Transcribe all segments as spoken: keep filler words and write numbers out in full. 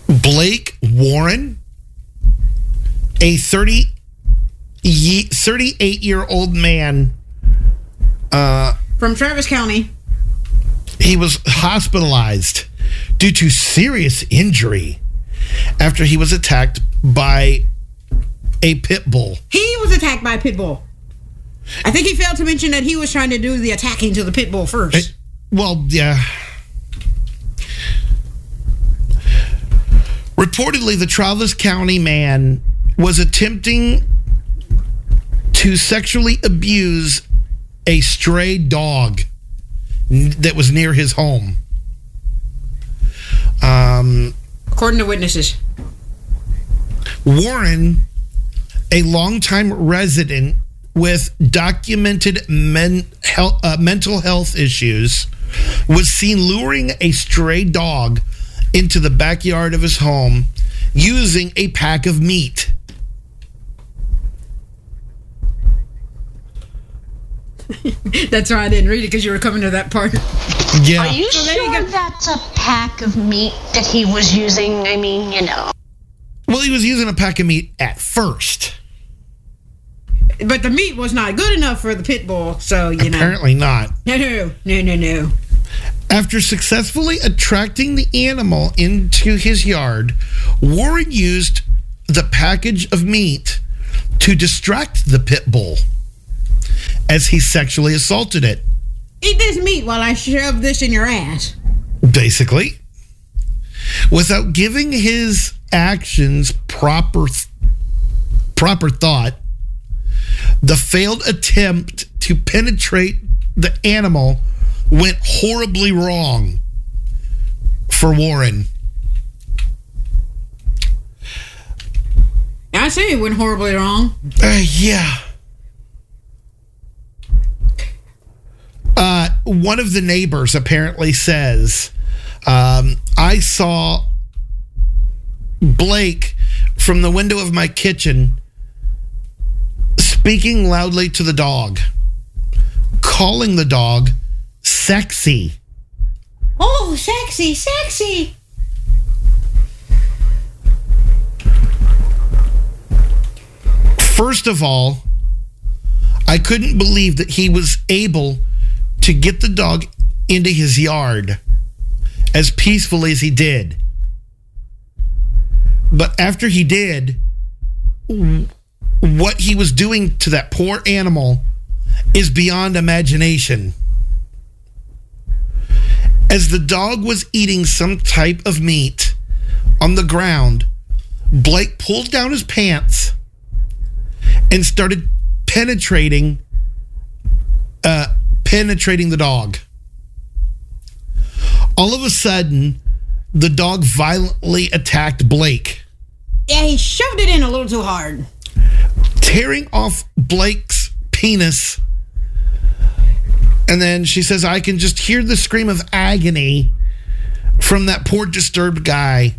Blake Warren, a thirty, thirty-eight-year-old man. Uh, From Travis County. He was hospitalized due to serious injury after he was attacked by a pit bull. He was attacked by a pit bull. I think he failed to mention that he was trying to do the attacking to the pit bull first. It, well, yeah. Reportedly, the Travis County man was attempting to sexually abuse a stray dog that was near his home. Um, According to witnesses. Warren, a longtime resident with documented men, health, uh, mental health issues, was seen luring a stray dog into the backyard of his home using a pack of meat. That's why I didn't read it, because you were coming to that part. Yeah. Are you So there you sure go. that's a pack of meat that he was using? I mean, you know. Well, he was using a pack of meat at first. But the meat was not good enough for the pit bull, so, you know. Apparently not. No, no, no, no, no. After successfully attracting the animal into his yard, Warren used the package of meat to distract the pit bull as he sexually assaulted it. Eat this meat while I shove this in your ass. Basically. Without giving his actions proper proper thought, the failed attempt to penetrate the animal went horribly wrong for Warren. I say it went horribly wrong. Uh, yeah. Uh, one of the neighbors apparently says, um, I saw Blake from the window of my kitchen speaking loudly to the dog, calling the dog sexy. Oh, sexy, sexy. First of all, I couldn't believe that he was able to get the dog into his yard as peacefully as he did. But after he did, what he was doing to that poor animal is beyond imagination. As the dog was eating some type of meat on the ground, Blake pulled down his pants and started penetrating uh, penetrating the dog. All of a sudden, the dog violently attacked Blake, Yeah, he shoved it in a little too hard. tearing off Blake's penis. And then she says, I can just hear the scream of agony from that poor disturbed guy.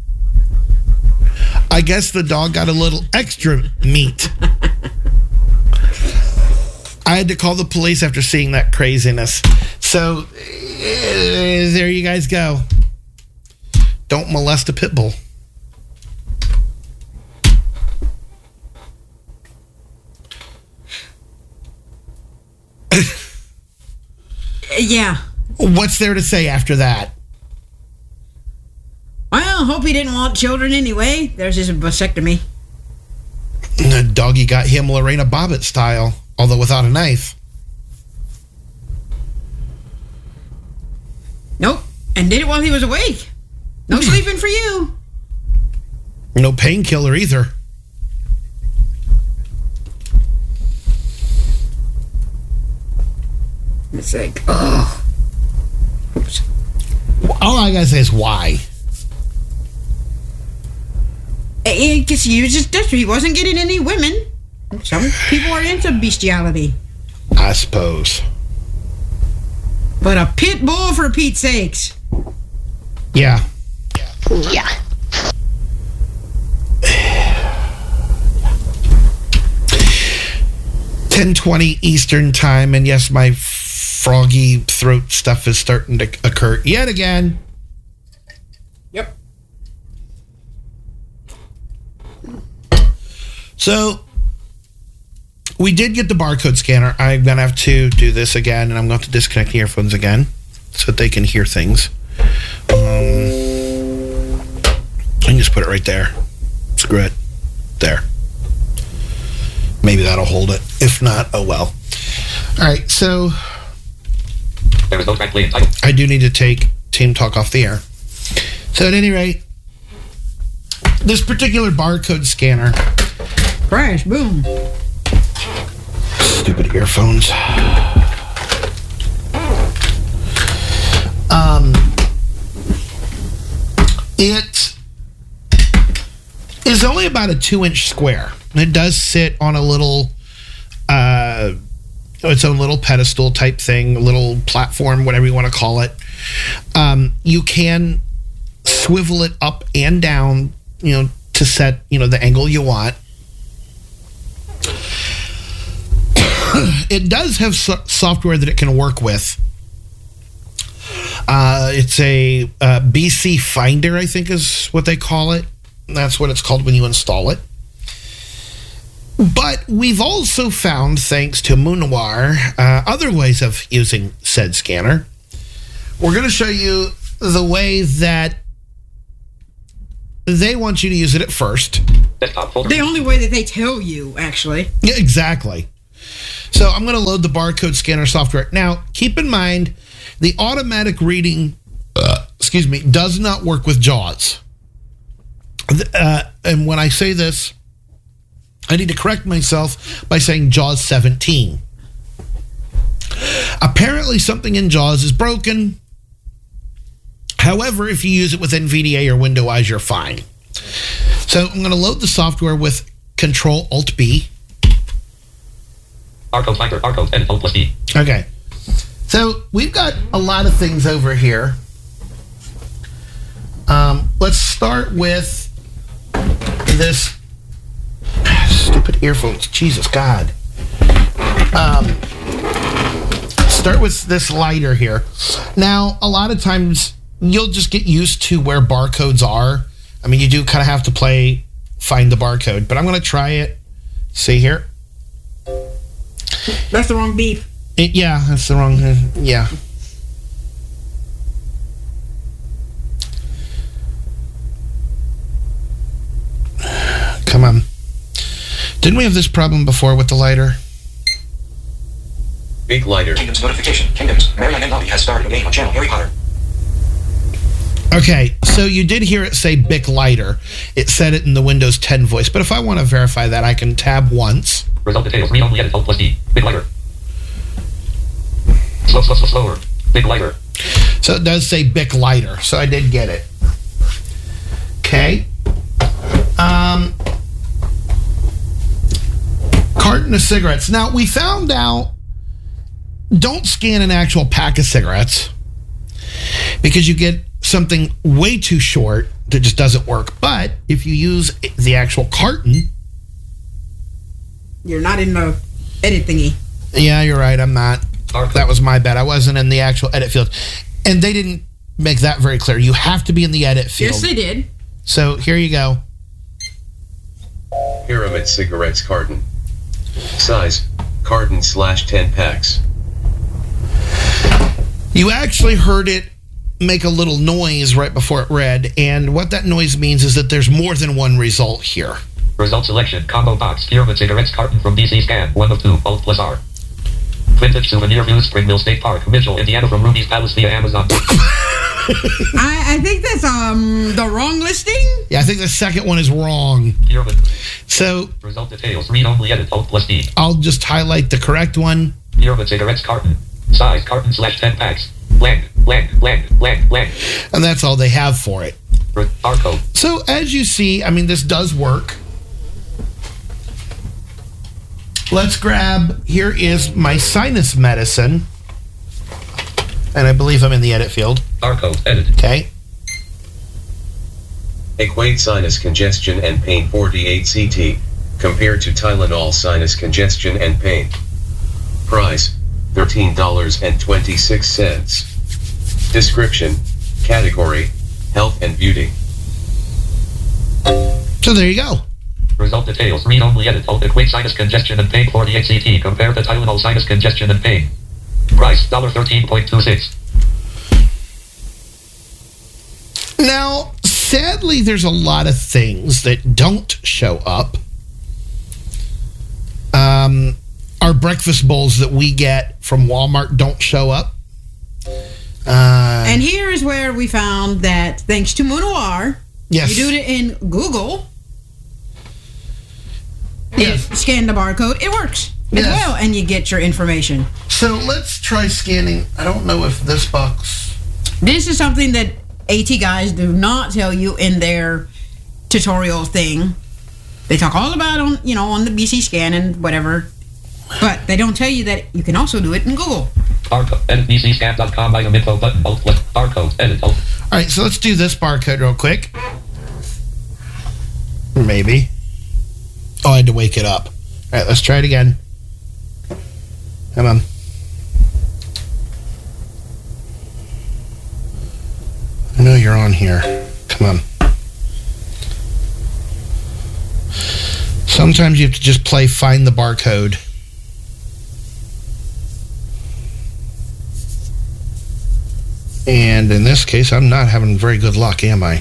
I guess the dog got a little extra meat. I had to call the police after seeing that craziness. So, uh, there you guys go. Don't molest a pit bull. Yeah. What's there to say after that? Well, hope he didn't want children anyway. There's his vasectomy. The doggy got him Lorena Bobbitt style, although without a knife. Nope. And did it while he was awake. No sleeping for you. No painkiller either. It's like, oh. Oops. All I gotta say is why. Because he was just desperate. He wasn't getting any women. Some people are into bestiality. I suppose. But a pit bull, for Pete's sakes. Yeah. Yeah. ten twenty Eastern time, and yes, my froggy throat stuff is starting to occur yet again. Yep. So we did get the barcode scanner. I'm going to have to do this again, and I'm going to have to disconnect the earphones again so that they can hear things. Um, I can just put it right there. Screw it. There. Maybe that'll hold it. If not, oh well. All right, so There is no track play title. I do need to take Team Talk off the air. So at any rate, this particular barcode scanner. Crash, boom. Stupid earphones. Um, it is only about a two-inch square. It does sit on a little, uh, its own little pedestal type thing, a little platform, whatever you want to call it. Um, you can swivel it up and down, you know, to set, you know, the angle you want. It does have so- software that it can work with. Uh, it's a uh, B C Finder, I think is what they call it. That's what it's called when you install it. But we've also found, thanks to Moonwire, uh, other ways of using said scanner. We're going to show you the way that they want you to use it at first. Desktop folder. The only way that they tell you, actually. Yeah, exactly. So I'm going to load the barcode scanner software. Now, keep in mind, the automatic reading, uh, excuse me, does not work with JAWS. Uh, and when I say this, I need to correct myself by saying JAWS seventeen. Apparently, something in JAWS is broken. However, if you use it with N V D A or Windows, you're fine. So I'm going to load the software with Control Alt B. Barcode finder, barcode, edit, Alt plus D. Okay. So we've got a lot of things over here. Um, let's start with this stupid earphones. Jesus God. Um, start with this lighter here. Now, a lot of times you'll just get used to where barcodes are. I mean, you do kind of have to play find the barcode, but I'm going to try it. See here? That's the wrong beep. It, yeah, that's the wrong. Uh, yeah. Come on. Didn't we have this problem before with the lighter? Big lighter. Kingdoms notification. Kingdoms. Marion and Lobby has started a game on channel Harry Potter. Okay, so you did hear it say Bic Lighter. It said it in the Windows ten voice, but if I want to verify that, I can tab once. Result details, read only, edit, Alt plus D. Big lighter. Slow, slow, slow, slower. Big lighter. So it does say Bic Lighter, so I did get it. Okay. Um, carton of cigarettes. Now, we found out, don't scan an actual pack of cigarettes because you get something way too short that just doesn't work. But if you use the actual carton... You're not in the edit thingy. Yeah, you're right. I'm not. That was my bad. I wasn't in the actual edit field. And they didn't make that very clear. You have to be in the edit field. Yes, they did. So here you go. Pyramid cigarettes carton. Size, carton slash ten packs. You actually heard it make a little noise right before it read. And what that noise means is that there's more than one result here. Result selection, combo box, pyramid cigarettes carton from D C Scan, one of two, Alt plus R. Vintage souvenir view, Spring Mill State Park, Mitchell, Indiana from Ruby's Palace via Amazon. I, I think that's um the wrong listing. Yeah, I think the second one is wrong. Pyramid. So Result details, read only, edit, Alt plus D. I'll just highlight the correct one. Pyramid cigarettes carton. Size, carton slash ten packs. Blank, blank, blank, blank, blank. And that's all they have for it. Barcode. So as you see, I mean, this does work. Let's grab, here is my sinus medicine. And I believe I'm in the edit field. Barcode, edit. Okay. Equate sinus congestion and pain forty-eight C T, compared to Tylenol sinus congestion and pain. Price, thirteen dollars and twenty-six cents. Description, category, health and beauty. So there you go. Result details. Read only. Edit. Alt. Equate sinus congestion and pain. forty-eight C T. Compare to Tylenol sinus congestion and pain. Price one dollar thirteen point two six. Now, sadly, there's a lot of things that don't show up. Um, our breakfast bowls that we get from Walmart don't show up. Uh, And here is where we found that thanks to Moonawar, yes. you do it in Google, Yes. you scan the barcode, it works as Yes. well, and you get your information. So let's try scanning. I don't know if this box... This is something that AT guys do not tell you in their tutorial thing. They talk all about on you know on the B C scan and whatever, but they don't tell you that you can also do it in Google. Barcode. Edit. B C scan dot com. Item info button. Alt. Left. Barcode. Edit. Alt. All right, so let's do this barcode real quick. Maybe. Oh, I had to wake it up. All right, let's try it again. Come on. I know you're on here. Come on. Sometimes you have to just play find the barcode. And in this case, I'm not having very good luck, am I?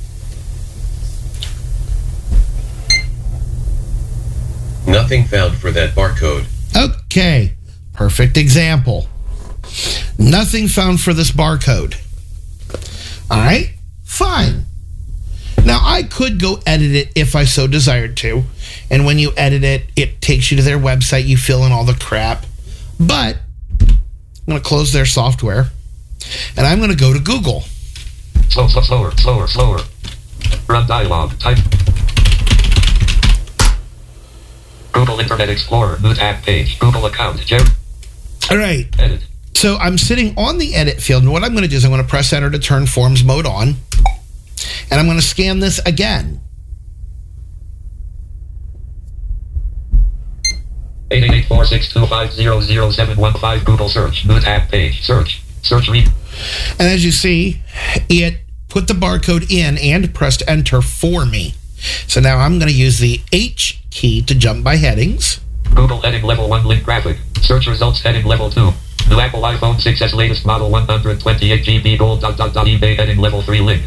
Nothing found for that barcode. Okay, perfect example. Nothing found for this barcode. All right, fine. Now, I could go edit it if I so desired to. And when you edit it, it takes you to their website. You fill in all the crap. But I'm going to close their software. And I'm going to go to Google. Slow, slow, slower, slower, slower. Run dialog. Type. Google Internet Explorer. New tab page. Google account. Jer- All right. Edit. So I'm sitting on the edit field. And what I'm going to do is I'm going to press enter to turn forms mode on. And I'm going to scan this again. eight eight eight four six two five zero zero seven one five. Google search. New tab page. Search. Search read. And as you see, it put the barcode in and pressed enter for me. So now I'm going to use the H key to jump by headings. Google heading level one link graphic. Search results heading level two. New Apple iPhone six S latest model one hundred twenty-eight gigabyte gold dot dot dot eBay heading level three link.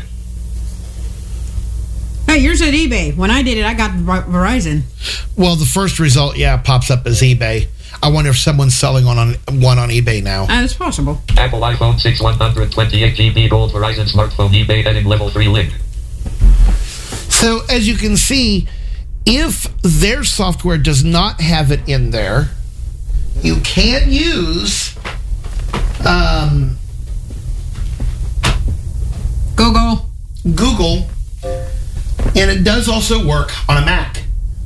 Hey, yours at eBay. When I did it, I got Ver- Verizon. Well, the first result, yeah, pops up as eBay. I wonder if someone's selling on, on one on eBay now. Uh, it's possible. Apple iPhone six one hundred twenty-eight gigabyte gold Verizon smartphone eBay heading level three link. So as you can see, if their software does not have it in there, you can use um, Google. Google, and it does also work on a Mac.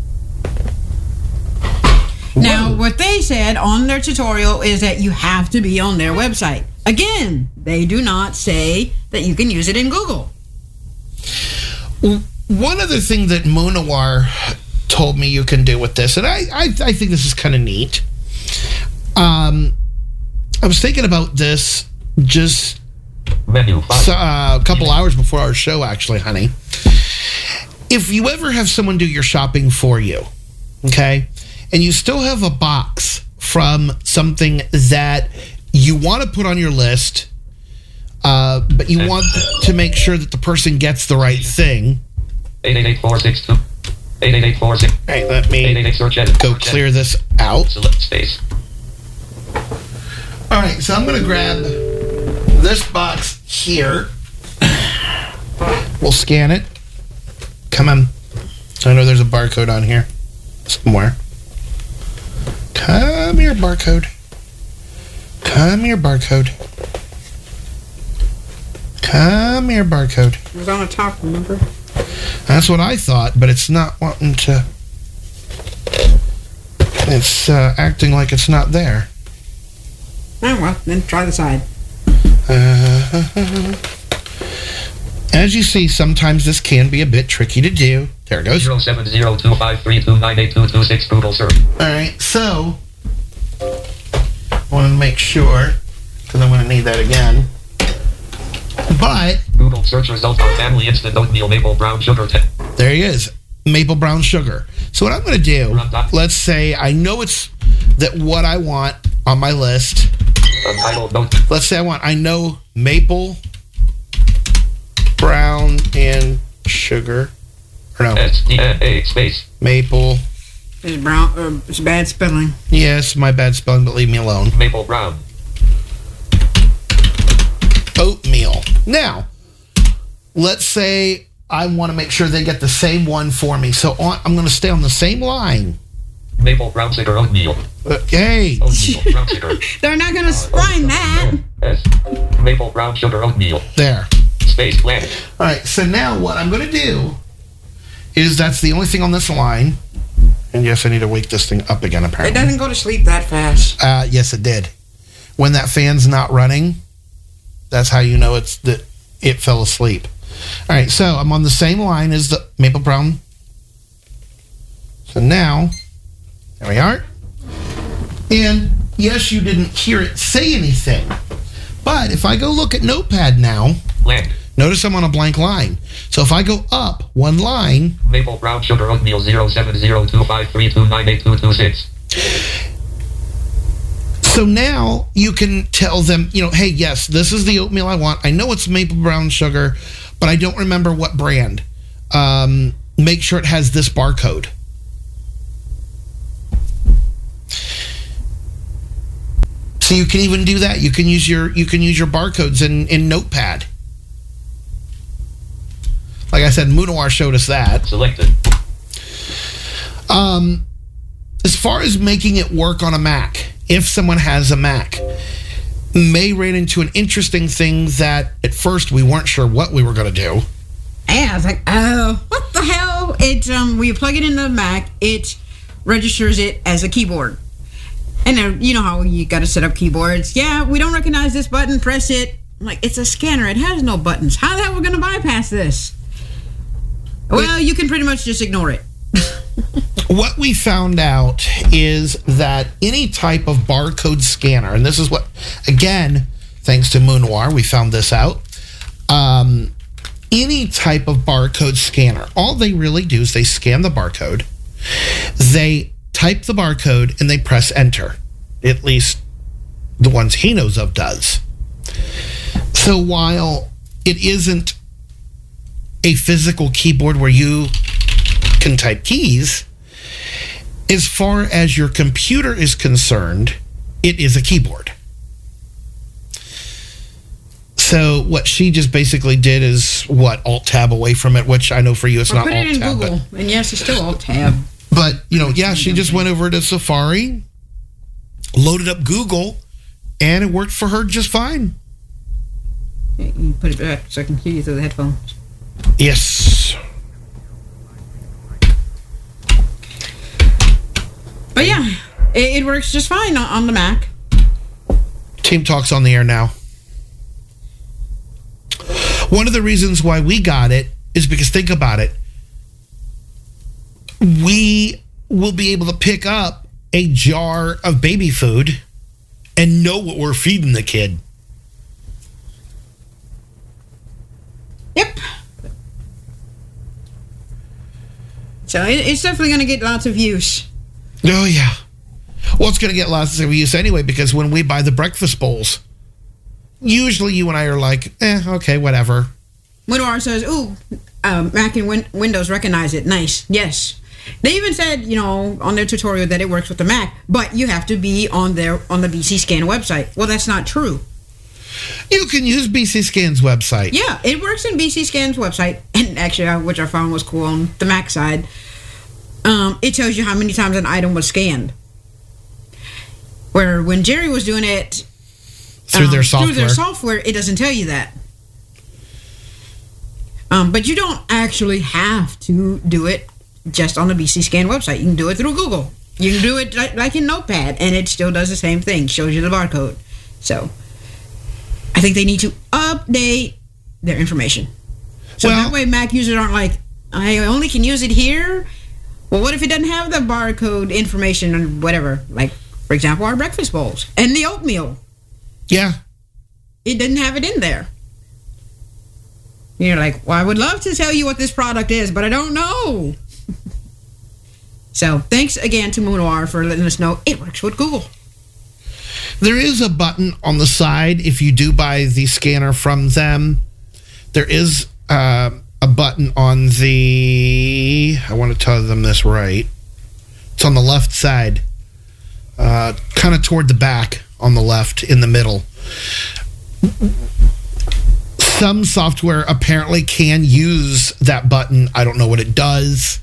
Now, Whoa. what they said on their tutorial is that you have to be on their website. Again, they do not say that you can use it in Google. One other thing that Moonawar told me you can do with this, and I, I, I think this is kind of neat. Um, I was thinking about this just Menu five. so, uh, a couple hours before our show, actually, honey. If you ever have someone do your shopping for you, okay, and you still have a box from something that you want to put on your list, uh, but you want to make sure that the person gets the right thing. eight eight eight four six two. eight eight eight four six. All right, let eight eight me eight search edit. go Search clear edit. this out. Select space. All right, so I'm going to grab this box here. We'll scan it. Come on. I know there's a barcode on here somewhere. Come here, barcode. Come here, barcode. Come here, barcode. It was on the top, remember? That's what I thought, but it's not wanting to. It's uh, acting like it's not there. Oh, well, then try the side. Uh, as you see, sometimes this can be a bit tricky to do. There it goes. zero seven zero two five three two nine eight two two six. Google search. All right, so I want to make sure because I'm going to need that again. But Google search results on family instant oatmeal maple brown sugar. Te- there he is. maple brown sugar. So what I'm going to do, let's say I know it's that what I want on my list. Untitled note. Let's say I want, I know maple brown and sugar. Or no, S D N A space. maple. It's brown. Uh, it's bad spelling. Yes, my bad spelling, but leave me alone. Maple brown. Oatmeal. Now, let's say I want to make sure they get the same one for me. So on, I'm going to stay on the same line. Maple brown sugar oatmeal. Uh, hey, Oatmeal brown sugar. They're not going to find that. S. Maple brown sugar oatmeal. there. Space blank. All right, so now what I'm going to do is that's the only thing on this line. And yes, I need to wake this thing up again, It apparently. doesn't go to sleep that fast. Uh, yes, it did. When that fan's not running, that's how you know it's that it fell asleep. All right, so I'm on the same line as the maple brown. So now, there we are. And yes, you didn't hear it say anything. But if I go look at Notepad now, Blank. notice I'm on a blank line. So if I go up one line, Maple brown sugar oatmeal zero seven zero two five three two nine eight two two six. so now you can tell them, you know, hey, yes, this is the oatmeal I want. I know it's maple brown sugar, but I don't remember what brand. Um, make sure it has this barcode. So you can even do that. You can use your you can use your barcodes in, in Notepad. Like I said, Moonawar showed us that. Selected. Um, as far as making it work on a Mac, if someone has a Mac, May ran into an interesting thing that at first we weren't sure what we were going to do. And I was like, oh, what the hell? It's um, when you plug it into the Mac, it registers it as a keyboard. And then, you know how you got to set up keyboards. Yeah, we don't recognize this button. Press it. I'm like, it's a scanner. It has no buttons. How the hell are we going to bypass this? Well, you can pretty much just ignore it. What we found out is that any type of barcode scanner, and this is what, again, thanks to Moonawar, we found this out. Um, any type of barcode scanner, all they really do is they scan the barcode, they type the barcode, and they press enter. At least the ones he knows of does. So while it isn't a physical keyboard where you can type keys, as far as your computer is concerned, it is a keyboard. So what she just basically did is what, alt tab away from it, which I know for you it's Or not put alt it in tab. Google. But, And yes, it's still alt tab. but you know, yeah, she just went over to Safari, loaded up Google, and it worked for her just fine. You can put it back so I can hear you through the headphones. Yes. But yeah, it, it works just fine on, on the Mac. Team Talk's on the air now. One of the reasons why we got it is because, think about it, we will be able to pick up a jar of baby food and know what we're feeding the kid. Yep. So it, it's definitely going to get lots of use. Oh, yeah. Well, it's going to get lots of use anyway, because when we buy the breakfast bowls, usually you and I are like, eh, okay, whatever. Moonawar says, ooh, um, Mac and win- Windows recognize it. Nice. Yes. They even said, you know, on their tutorial that it works with the Mac, but you have to be on their on the B C Scan website. Well, that's not true. You can use B C Scan's website. Yeah, it works in B C Scan's website, and actually, uh, which I found was cool on the Mac side. Um, it tells you how many times an item was scanned. Where when Jerry was doing it Through um, their software. through their software, it doesn't tell you that. Um, but you don't actually have to do it just on the B C Scan website. You can do it through Google. You can do it like, like in Notepad, and it still does the same thing. Shows you the barcode. So, I think they need to update their information. So Well- that way Mac users aren't like, I only can use it here. Well, what if it doesn't have the barcode information or whatever? Like, for example, our breakfast bowls and the oatmeal. Yeah. It didn't have it in there. You're like, well, I would love to tell you what this product is, but I don't know. So thanks again to Moonoir for letting us know it works with Google. There is a button on the side if you do buy the scanner from them. There is uh, a button on the... I want to tell them this right. It's on the left side. Uh, kind of toward the back on the left in the middle. Some software apparently can use that button. I don't know what it does.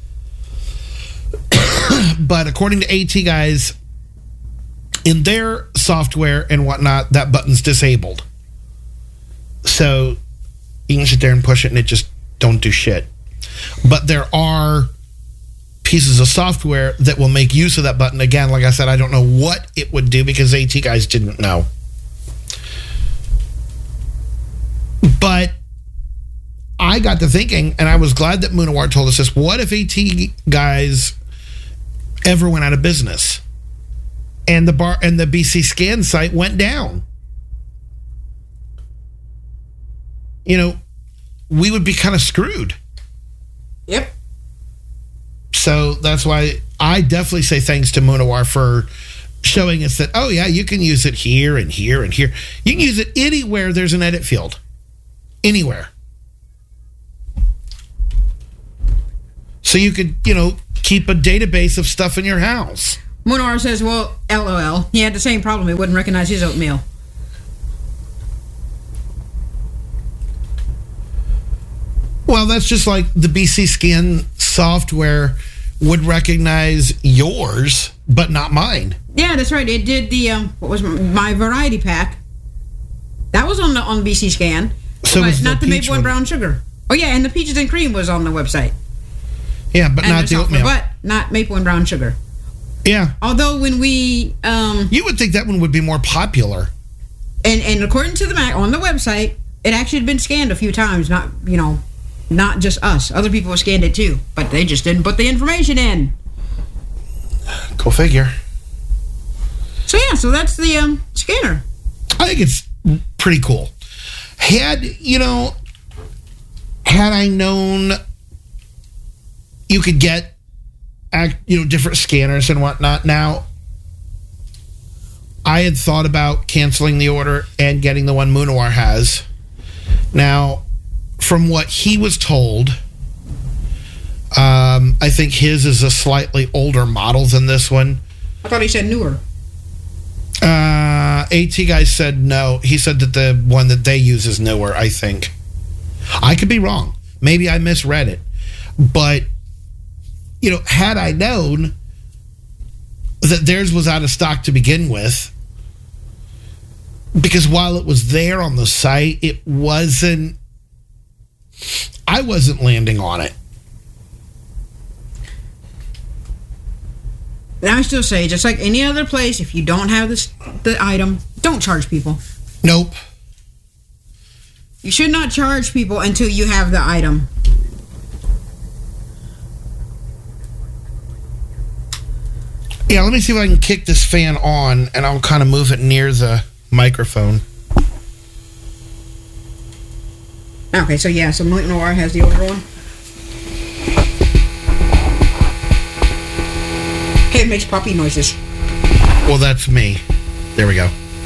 But according to AT Guys, in their software and whatnot, that button's disabled. So you can sit there and push it and it just don't do shit. But there are pieces of software that will make use of that button. Again, like I said, I don't know what it would do because AT Guys didn't know. But I got to thinking, and I was glad that Moonoir told us this. What if AT Guys ever went out of business and the bar and the B C Scan site went down? You know, we would be kind of screwed. Yep. So that's why I definitely say thanks to Moonoir for showing us that, oh yeah, you can use it here and here and here. You can use it anywhere there's an edit field. Anywhere. So you could, you know, keep a database of stuff in your house. Moonoir says, well, LOL. He had the same problem. He wouldn't recognize his oatmeal. Well, that's just like the B C Scan software would recognize yours, but not mine. Yeah, that's right. It did the, um, what was my variety pack. That was on the on B C Scan. So but was the not the peach maple and one. brown sugar. Oh, yeah, and the peaches and cream was on the website. Yeah, but And not the software, oatmeal. But not maple and brown sugar. Yeah. Although when we, um, You would think that one would be more popular. and, and according to the Mac, on the website, it actually had been scanned a few times. Not, you know, not just us. Other people have scanned it too. But they just didn't put the information in. Go figure. So, yeah, so that's the um, scanner. I think it's pretty cool. Had, you know, had I known you could get, act, you know, different scanners and whatnot, now, I had thought about canceling the order and getting the one Moonoir has. Now, from what he was told, um, I think his is a slightly older model than this one. I thought he said newer. Uh, AT Guys said no. He said that the one that they use is newer, I think. I could be wrong. Maybe I misread it. But, you know, had I known that theirs was out of stock to begin with, because while it was there on the site, it wasn't, I wasn't landing on it. And I still say, just like any other place, if you don't have this, the item, don't charge people. Nope. You should not charge people until you have the item. Yeah, let me see if I can kick this fan on, and I'll kind of move it near the microphone. Okay, so yeah, so Moonoir has the older one. Hey, it makes puppy noises. Well, that's me. There we go.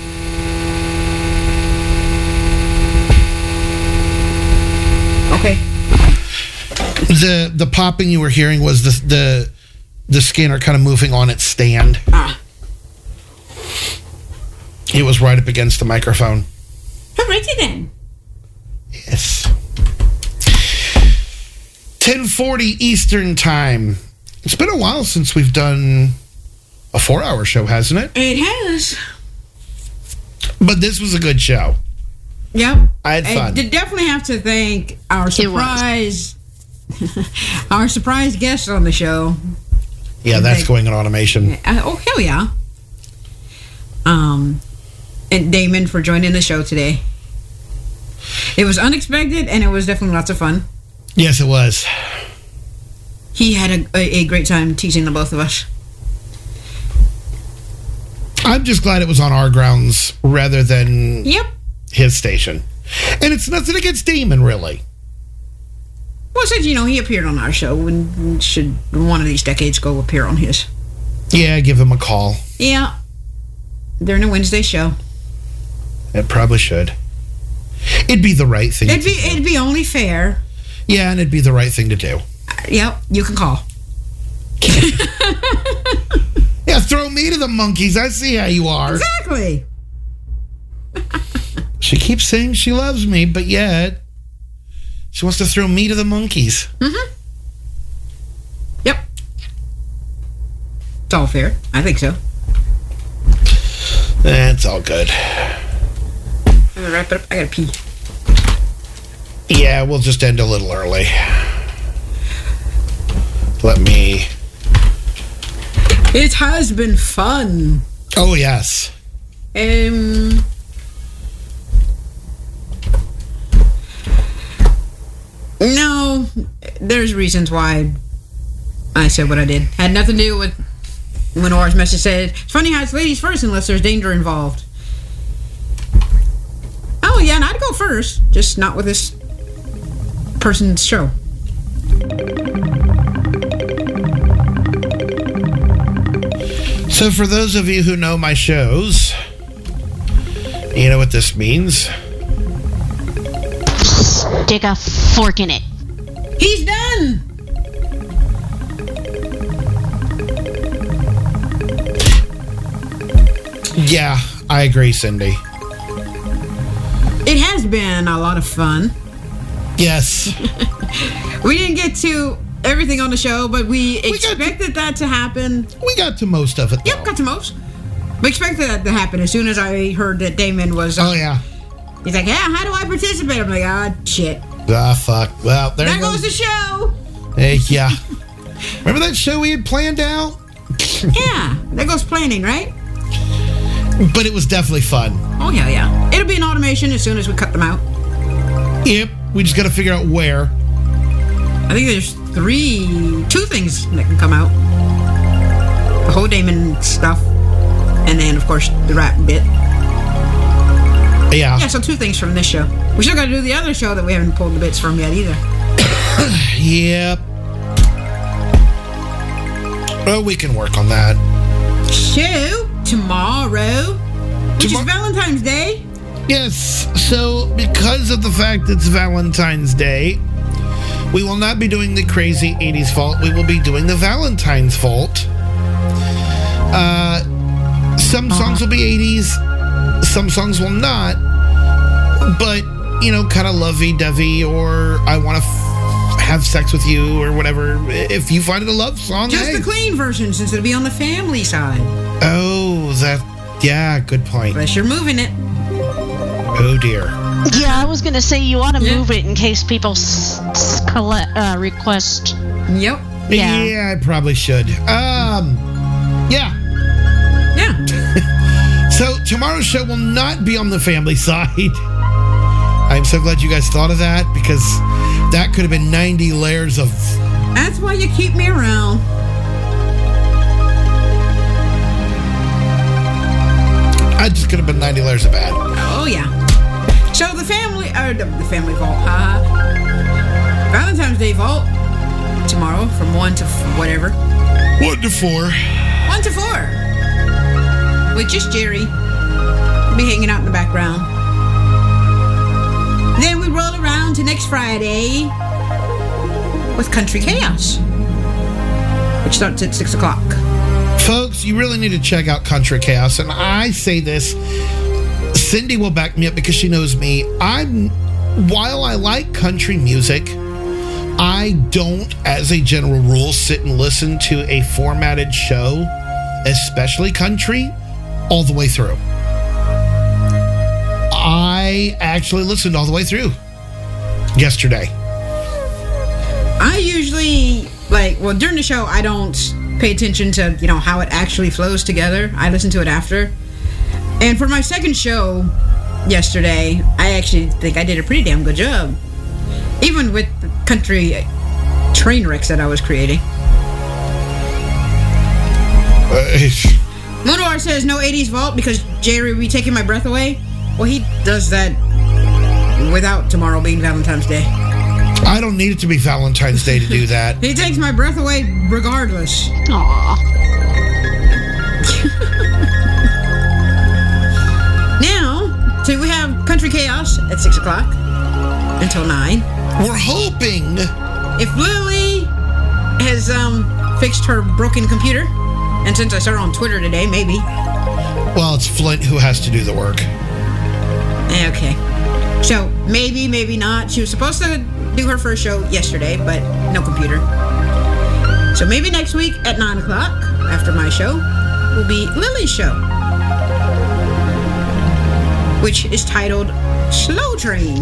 Okay. The the popping you were hearing was the the the scanner kind of moving on its stand. Ah. It was right up against the microphone. Alrighty then. Yes. ten forty Eastern Time. It's been a while since we've done a four-hour show, hasn't it? It has. But this was a good show. Yep. I had fun. I did definitely have to thank our surprise, our surprise guest on the show. Yeah, that's Thank- going in automation. Uh, oh hell yeah. Um, and Damon for joining the show today. It was unexpected and it was definitely lots of fun. Yes, it was. He had a, a, a great time teaching the both of us. I'm just glad it was on our grounds rather than Yep. his station. And it's nothing against Damon, really. Well, since, you know, he appeared on our show, and should one of these decades go appear on his? Yeah, give him a call. Yeah. During a Wednesday show. It probably should. It'd be the right thing It'd to be, do. it'd be only fair. Yeah, and it'd be the right thing to do. Uh, yep, you can call. Yeah, throw me to the monkeys. I see how you are. Exactly. She keeps saying she loves me, but yet she wants to throw me to the monkeys. Mm-hmm. Yep. It's all fair. I think so. That's all good. I'm gonna wrap it up. I gotta pee. Yeah, we'll just end a little early. Let me... It has been fun. Oh, yes. Um... No, there's reasons why I said what I did. Had nothing to do with when Ora's message said, it's funny how it's ladies first unless there's danger involved. Oh, yeah, and I'd go first, just not with this person's show. So for those of you who know my shows, you know what this means. Stick a fork in it. He's done! Yeah, I agree, Cindy. It has been a lot of fun. Yes. We didn't get to everything on the show, but we, We got expected that to happen. We got to most of it, though. Yep, got to most. We expected that to happen as soon as I heard that Damon was... Uh, Oh, yeah. He's like, yeah, how do I participate? I'm like, ah, shit. Ah, fuck. Well, there, There goes. goes the show. Hey, yeah. Remember that show we had planned out? Yeah, there goes planning, right? But it was definitely fun. Oh, yeah, yeah. It'll be an automation as soon as we cut them out. Yep. We just got to figure out where. I think there's three, two things that can come out. The whole Damon stuff. And then, of course, the rap bit. Yeah. Yeah, so two things from this show. We still got to do the other show that we haven't pulled the bits from yet either. Yep. Well, we can work on that. Show tomorrow, which Tomor- is Valentine's Day. Yes. So, because of the fact it's Valentine's Day, we will not be doing the crazy eighties vault. We will be doing the Valentine's vault. Uh, some songs will be eighties. Some songs will not. But, you know, kind of lovey-dovey or I want to f- have sex with you or whatever. If you find it a love song, Just hey. the clean version, since it'll be on the family side. Oh, that... Yeah, good point. Unless you're moving it. Oh, dear. Yeah, I was going to say you ought to Yeah. move it in case people s- s- collect, uh, request. Yep. Yeah. Yeah, I probably should. Um, yeah. Yeah. So tomorrow's show will not be on the family side. I'm so glad you guys thought of that because that could have been ninety layers of... That's why you keep me around. I just could have been ninety layers of bad. Oh, yeah. So the family, or the, the family vault, haha. Valentine's Day vault tomorrow from one to f- whatever. One to four. One to four. With just Jerry. Be hanging out in the background. Then we roll around to next Friday with Country Chaos, which starts at six o'clock. Folks, you really need to check out Country Chaos. And I say this, Cindy will back me up because she knows me. I'm, while I like country music, I don't, as a general rule, sit and listen to a formatted show, especially country, all the way through. I actually listened all the way through yesterday. I usually, like, well, during the show, I don't pay attention to, you know, how it actually flows together. I listen to it after. And for my second show yesterday, I actually think I did a pretty damn good job. Even with the country train wrecks that I was creating. Uh, Monowar says no eighties vault because Jerry will be taking my breath away. Well, he does that without tomorrow being Valentine's Day. I don't need it to be Valentine's Day to do that. He takes my breath away regardless. Aw. Now, so we have Country Chaos at six o'clock until nine. We're hoping. If Lily has um, fixed her broken computer, and since I saw her on Twitter today, maybe. Well, it's Flint who has to do the work. Okay. So, maybe, maybe not. She was supposed to do her first show yesterday, but no computer. So maybe next week at nine o'clock, after my show, will be Lily's show, which is titled Slow Train.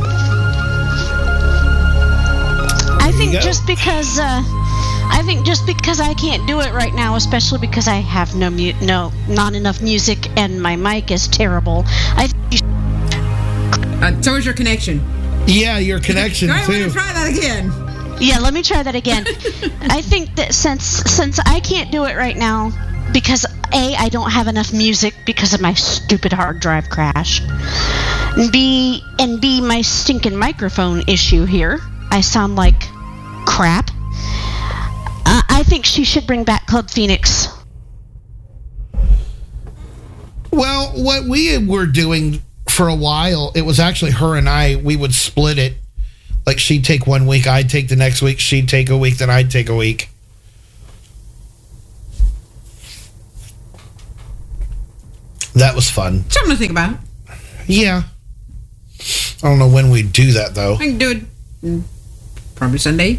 I think just because uh, I think just because I can't do it right now, especially because I have no mu- no not enough music and my mic is terrible. I think you should... uh, so is your connection. Yeah, your connection I want too. to try that again. Yeah, let me try that again. I think that since since I can't do it right now because A, I don't have enough music because of my stupid hard drive crash. And B and B my stinking microphone issue here. I sound like crap. Uh, I think she should bring back Club Phoenix. Well, what we were doing for a while, it was actually her and I, we would split it. Like she'd take one week, I'd take the next week, she'd take a week, then I'd take a week. That was fun. Something to think about. Yeah. I don't know when we'd do that, though. I can do it mm, probably Sunday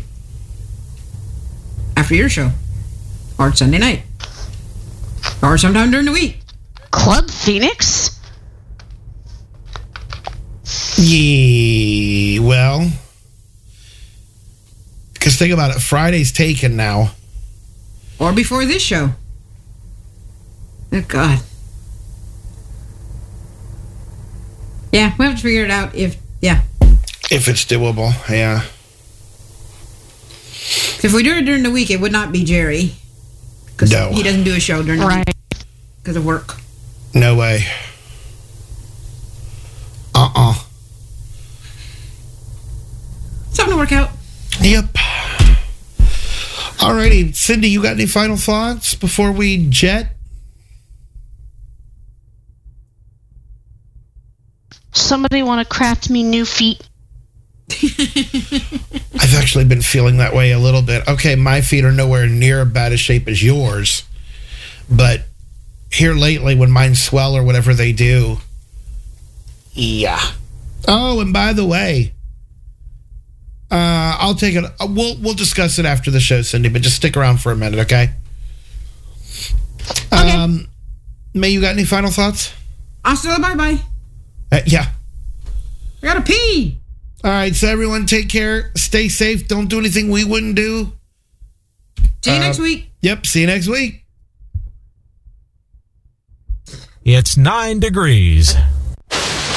after your show, or Sunday night, or sometime during the week. Club Phoenix? Yeah, well, because think about it, Friday's taken now. Or before this show. Oh, God. Yeah, we have to figure it out if, yeah. If it's doable, yeah. If we do it during the week, it would not be Jerry. Because No. he doesn't do a show during the Right. week because of work. No way. Uh-uh. Something to work out. Yep. Alrighty, Cindy, you got any final thoughts before we jet? Somebody want to craft me new feet? I've actually been feeling that way a little bit. Okay, my feet are nowhere near as bad a shape as yours, but here lately when mine swell or whatever they do, yeah. Oh, and by the way, uh, I'll take it. uh, We'll we'll discuss it after the show, Cindy, but just stick around for a minute, okay? Okay. Um, May, you got any final thoughts? Hasta la bye-bye. Uh, yeah. I gotta pee. All right, so everyone take care. Stay safe. Don't do anything we wouldn't do. See you Uh, next week. Yep, see you next week. It's nine degrees.